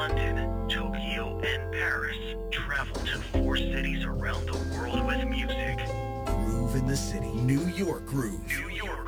London, Tokyo, and Paris. Travel to 4 cities around the world with music. Groove in the city. New York Groove. New York